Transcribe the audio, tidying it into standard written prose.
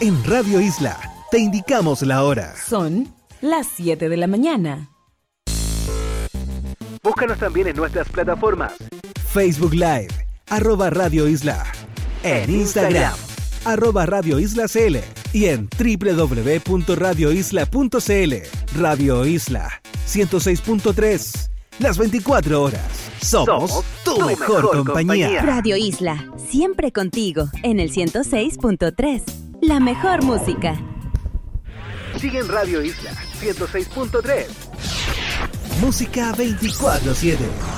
En Radio Isla te indicamos la hora. Son las 7 de la mañana. Búscanos también en nuestras plataformas. Facebook Live, @Radio Isla. En Instagram, @Radio Isla CL. Y en www.radioisla.cl. Radio Isla 106.3. Las 24 horas. Somos tu mejor compañía. Radio Isla, siempre contigo, en el 106.3. La mejor música. Sigue en Radio Isla 106.3. Música 24/7.